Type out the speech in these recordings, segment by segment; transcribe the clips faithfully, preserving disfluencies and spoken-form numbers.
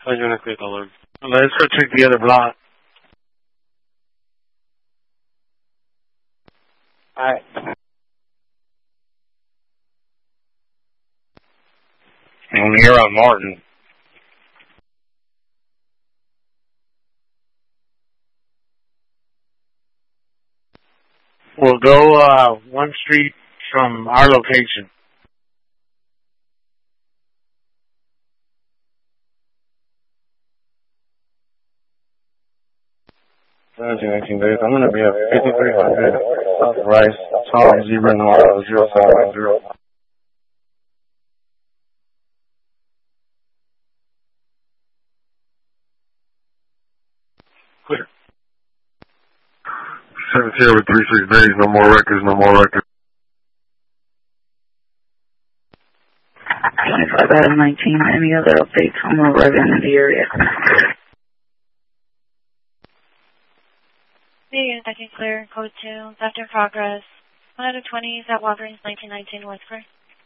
How do you want to click alarm? Let's go check the other block. Alright. I'm here on Martin. We'll go uh, one street from our location. nineteen days. I'm going to be at fifty-three hundred South Rice, Tom Zebra Nora zero seven nine zero. Clear. seventeen over three six days. No more records. No more records. twenty-five out of nineteen. Any other updates? I'm arriving in the area. Hey, I can clear. Code two. Left in progress. one out of twenty is at Walgreens, nineteen nineteen Westford.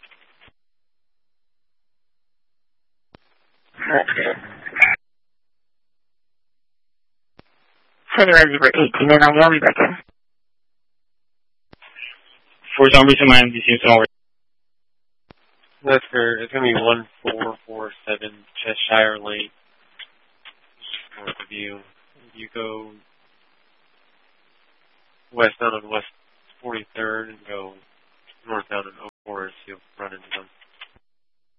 Further as over eighteen, and I'll be back in. For some reason, my M D C is already. That's fair. It's going to be one four four seven Cheshire Lane. North of you. You go west down on West forty-third and go north down in Oak Forest. You'll run into them.